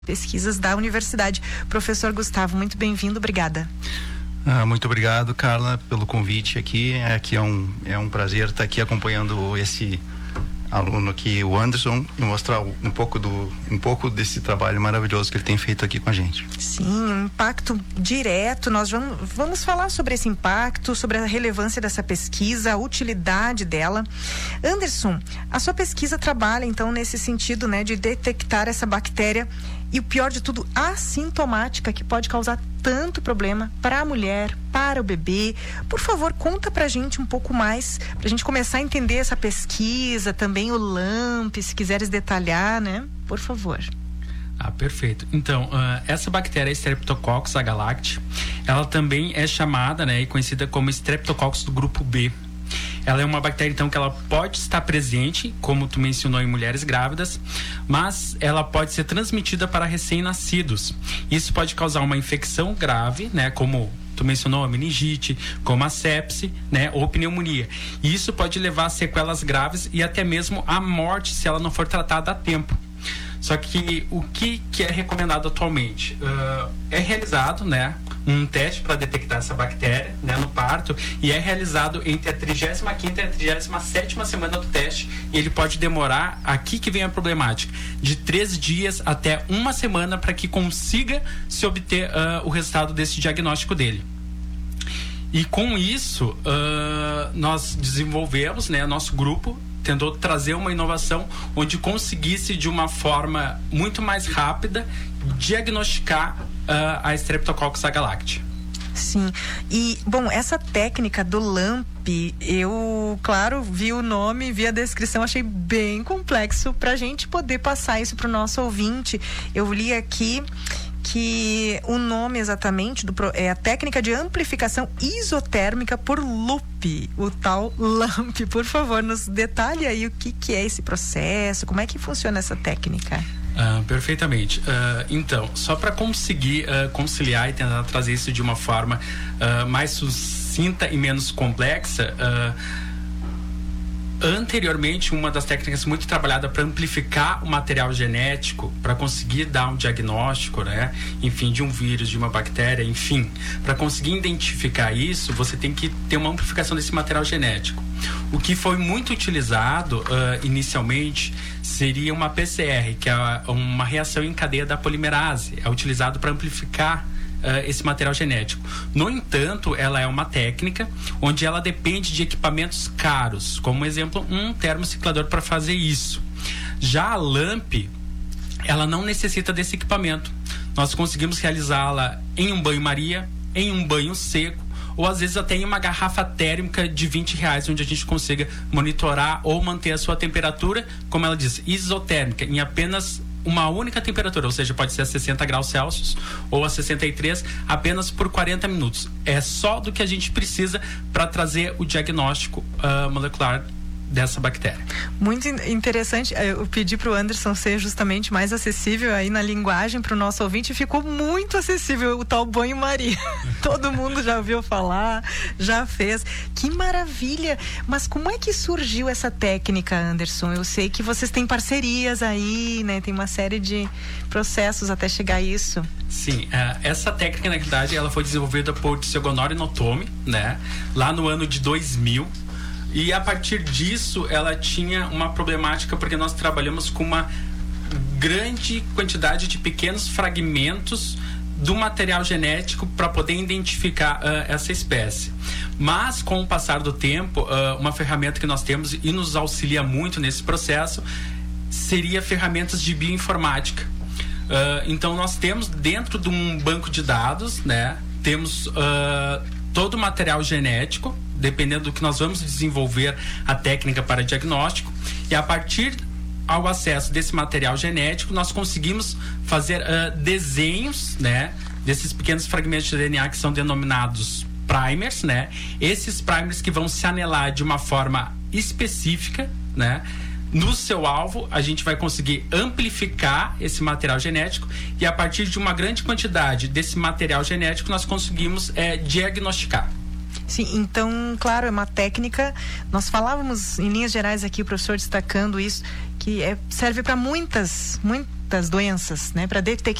Pesquisas da Universidade. Professor Gustavo, muito bem-vindo, obrigada. Muito obrigado, Carla, pelo convite aqui. É um prazer estar aqui acompanhando esse aluno aqui, o Anderson, e mostrar um pouco desse trabalho maravilhoso que ele tem feito aqui com a gente. Sim, um impacto direto. Nós vamos falar sobre esse impacto, sobre a relevância dessa pesquisa, a utilidade dela. Anderson, a sua pesquisa trabalha então nesse sentido, né, de detectar essa bactéria e, o pior de tudo, assintomática, que pode causar tanto problema para a mulher, para o bebê. Por favor, conta pra gente um pouco mais, pra gente começar a entender essa pesquisa, também o LAMP, se quiseres detalhar, né? Por favor. Perfeito. Então, essa bactéria Streptococcus agalacti, ela também é chamada, né, e conhecida como Streptococcus do grupo B. Ela é uma bactéria, então, que ela pode estar presente, como tu mencionou, em mulheres grávidas, mas ela pode ser transmitida para recém-nascidos. Isso pode causar uma infecção grave, né, como tu mencionou, a meningite, como a sepse, né, ou pneumonia. E isso pode levar a sequelas graves e até mesmo a morte se ela não for tratada a tempo. Só que o que é recomendado atualmente? É realizado, né, um teste para detectar essa bactéria, né, no parto, e é realizado entre a 35ª e a 37ª semana do teste, e ele pode demorar, aqui que vem a problemática, de 3 dias até 1 semana para que consiga se obter o resultado desse diagnóstico dele. E com isso, nós desenvolvemos, né, nosso grupo tentou trazer uma inovação onde conseguisse de uma forma muito mais rápida diagnosticar a Streptococcus agalacti. Sim, e bom, essa técnica do LAMP, eu, claro, vi o nome, vi a descrição, achei bem complexo pra gente poder passar isso pro nosso ouvinte. Eu li aqui que o nome exatamente é a técnica de amplificação isotérmica por loop, o tal LAMP. Por favor, nos detalhe aí o que é esse processo, como é que funciona essa técnica? Perfeitamente. Então, só para conseguir conciliar e tentar trazer isso de uma forma mais sucinta e menos complexa, anteriormente, uma das técnicas muito trabalhada para amplificar o material genético, para conseguir dar um diagnóstico, né, enfim, de um vírus, de uma bactéria, enfim, para conseguir identificar isso, você tem que ter uma amplificação desse material genético. O que foi muito utilizado inicialmente seria uma PCR, que é uma reação em cadeia da polimerase, é utilizado para amplificar esse material genético. No entanto, ela é uma técnica onde ela depende de equipamentos caros, como exemplo, um termociclador para fazer isso. Já a LAMP, ela não necessita desse equipamento. Nós conseguimos realizá-la em um banho-maria, em um banho seco, ou às vezes até em uma garrafa térmica de R$20, onde a gente consiga monitorar ou manter a sua temperatura, como ela diz, isotérmica, em apenas uma única temperatura, ou seja, pode ser a 60 graus Celsius ou a 63, apenas por 40 minutos. É só do que a gente precisa para trazer o diagnóstico molecular dessa bactéria. Muito interessante. Eu pedi para o Anderson ser justamente mais acessível aí na linguagem para o nosso ouvinte, e ficou muito acessível o tal banho-maria. Todo mundo já ouviu falar, já fez. Que maravilha! Mas como é que surgiu essa técnica, Anderson? Eu sei que vocês têm parcerias aí, né? Tem uma série de processos até chegar a isso. Sim, essa técnica, na realidade, ela foi desenvolvida por Tsugonori Notomi, né? Lá no ano de 2000. E a partir disso, ela tinha uma problemática, porque nós trabalhamos com uma grande quantidade de pequenos fragmentos do material genético para poder identificar essa espécie. Mas, com o passar do tempo, uma ferramenta que nós temos e nos auxilia muito nesse processo seria ferramentas de bioinformática. Então, nós temos dentro de um banco de dados, né, temos todo o material genético, dependendo do que nós vamos desenvolver a técnica para diagnóstico, e a partir ao acesso desse material genético, nós conseguimos fazer desenhos, né, desses pequenos fragmentos de DNA que são denominados primers, né? Esses primers que vão se anelar de uma forma específica, né? No seu alvo, a gente vai conseguir amplificar esse material genético, e a partir de uma grande quantidade desse material genético nós conseguimos diagnosticar. Sim, então, claro, é uma técnica. Nós falávamos em linhas gerais aqui, o professor destacando isso, que serve para muitas doenças, né? Para detectar